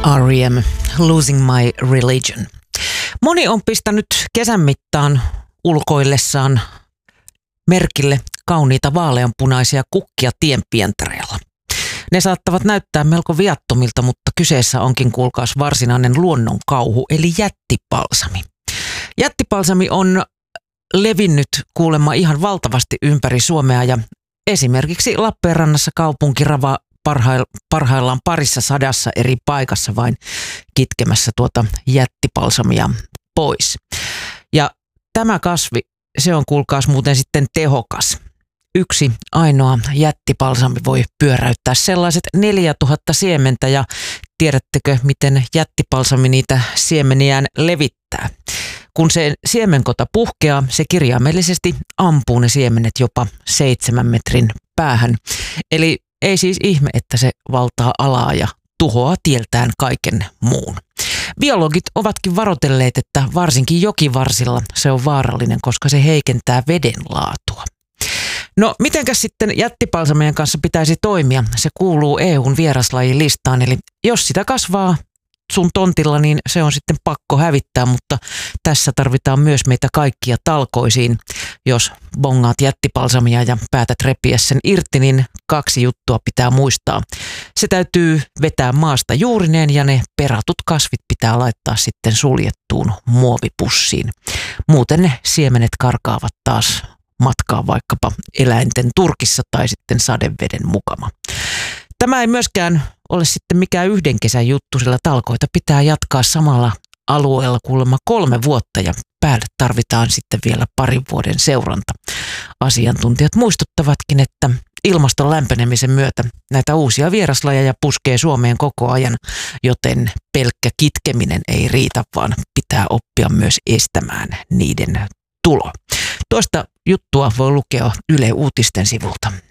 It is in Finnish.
R.E.M. Losing My Religion. Moni on pistänyt kesän mittaan ulkoillessaan merkille kauniita vaaleanpunaisia kukkia tienpientareella. Ne saattavat näyttää melko viattomilta, mutta kyseessä onkin kuulkaas varsinainen luonnonkauhu eli jättipalsami. Jättipalsami on levinnyt kuulemma ihan valtavasti ympäri Suomea ja esimerkiksi Lappeenrannassa kaupunkirava parhaillaan 200 eri paikassa vain kitkemässä tuota jättipalsamia pois. Ja tämä kasvi, se on kuulkaas muuten sitten tehokas. Yksi ainoa jättipalsami voi pyöräyttää sellaiset 4000 siementä ja tiedättekö miten jättipalsami niitä siemeniään levittää? Kun se siemenkota puhkeaa, se kirjaimellisesti ampuu ne siemenet jopa 7 metrin päähän. Eli ei siis ihme, että se valtaa alaa ja tuhoaa tieltään kaiken muun. Biologit ovatkin varoitelleet, että varsinkin jokivarsilla se on vaarallinen, koska se heikentää veden laatua. No, mitenkäs sitten jättipalsamien kanssa pitäisi toimia? Se kuuluu EU:n vieraslajilistaan, eli jos sitä kasvaa sun tontilla, niin se on sitten pakko hävittää, mutta tässä tarvitaan myös meitä kaikkia talkoisiin. Jos bongaat jättipalsamia ja päätät repiä sen irti, niin 2 juttua pitää muistaa. Se täytyy vetää maasta juurineen ja ne peratut kasvit pitää laittaa sitten suljettuun muovipussiin. Muuten ne siemenet karkaavat taas matkaa vaikkapa eläinten turkissa tai sitten sadeveden mukana. Tämä ei myöskään ole sitten mikään yhden kesän juttu, sillä talkoita pitää jatkaa samalla alueella kuulemma 3 vuotta ja päälle tarvitaan sitten vielä 2 vuoden seuranta. Asiantuntijat muistuttavatkin, että ilmaston lämpenemisen myötä näitä uusia vieraslajeja puskee Suomeen koko ajan, joten pelkkä kitkeminen ei riitä, vaan pitää oppia myös estämään niiden tulo. Tuosta juttua voi lukea Yle Uutisten sivulta.